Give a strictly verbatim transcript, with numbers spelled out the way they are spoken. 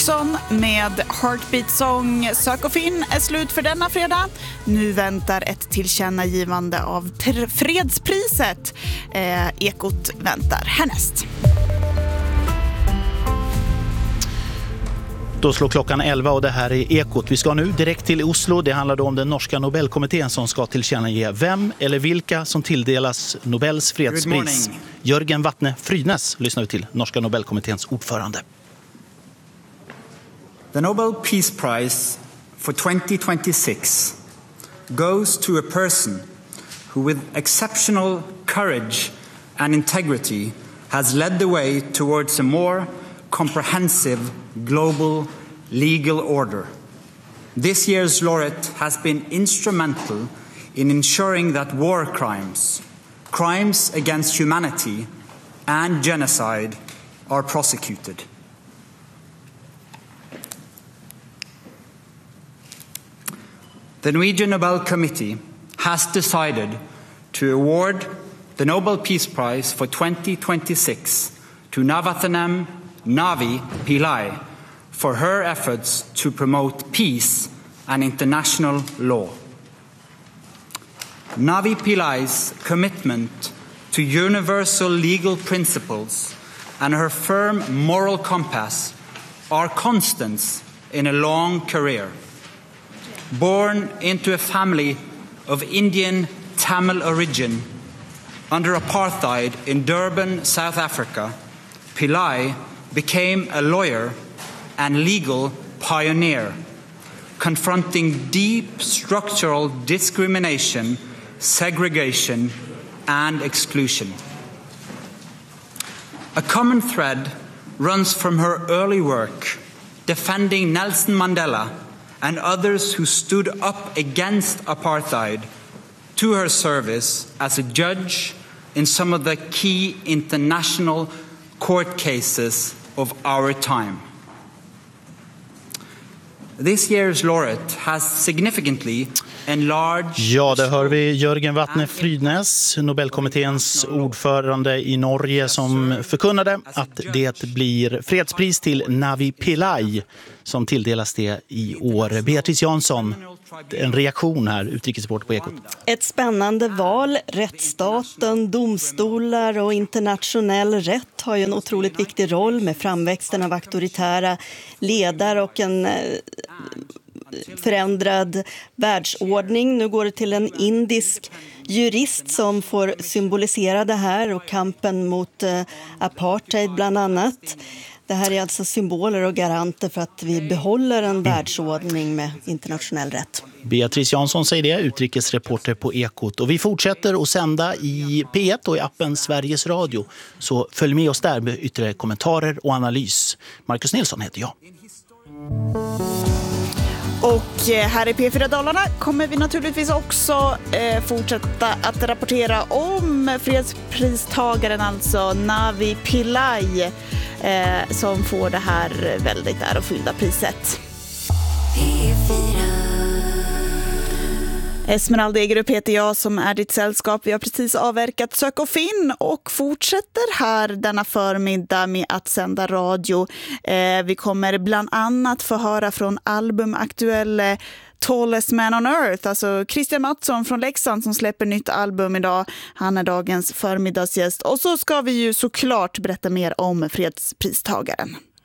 Olsson med Heartbeat Song Sök och finn är slut för denna fredag. Nu väntar ett tillkännagivande av ter- fredspriset. Eh, Ekot väntar härnäst. Då slår klockan elva och det här är Ekot. Vi ska nu direkt till Oslo. Det handlar då om den norska Nobelkommittén som ska tillkännage vem eller vilka som tilldelas Nobels fredspris. Jörgen Vatne Frydnes lyssnar vi till, norska Nobelkommitténs ordförande. The Nobel Peace Prize for twenty twenty-six goes to a person who with exceptional courage and integrity has led the way towards a more comprehensive global legal order. This year's laureate has been instrumental in ensuring that war crimes, crimes against humanity and genocide are prosecuted. The Norwegian Nobel Committee has decided to award the Nobel Peace Prize for twenty twenty-six to Navathanem Navi Pillai for her efforts to promote peace and international law. Navi Pillai's commitment to universal legal principles and her firm moral compass are constants in a long career. Born into a family of Indian Tamil origin under apartheid in Durban, South Africa, Pillai became a lawyer and legal pioneer, confronting deep structural discrimination, segregation, and exclusion. A common thread runs from her early work defending Nelson Mandela and others who stood up against apartheid to her service as a judge in some of the key international court cases of our time. This year's laureate has significantly enlarged... Ja, det hör vi Jörgen Vatne Frydnes, Nobelkommitténs ordförande i Norge, som förkunnade att det blir fredspris till Navi Pillai som tilldelas det i år. Beatrice Jansson, en reaktion här, utrikesreporter på Ekot. Ett spännande val. Rättsstaten, domstolar och internationell rätt har ju en otroligt viktig roll med framväxten av auktoritära ledare och en förändrad världsordning. Nu går det till en indisk jurist som får symbolisera det här och kampen mot apartheid bland annat. Det här är alltså symboler och garanter för att vi behåller en världsordning med internationell rätt. Beatrice Jansson säger det, utrikesreporter på Ekot. Och vi fortsätter att sända i P ett och i appen Sveriges Radio. Så följ med oss där med ytterligare kommentarer och analys. Marcus Nilsson heter jag. Och här i P fyra Dalarna kommer vi naturligtvis också eh, fortsätta att rapportera om fredspristagaren, alltså Navi Pillai, eh, som får det här väldigt ärofyllda priset. P fyra. Esmeralda Egerup heter jag som är ditt sällskap. Vi har precis avverkat Sök och finn och fortsätter här denna förmiddag med att sända radio. Eh, vi kommer bland annat få höra från albumaktuelle Tallest Man on Earth, alltså Christian Mattsson från Leksand som släpper nytt album idag. Han är dagens förmiddagsgäst. Och så ska vi ju såklart berätta mer om fredspristagaren.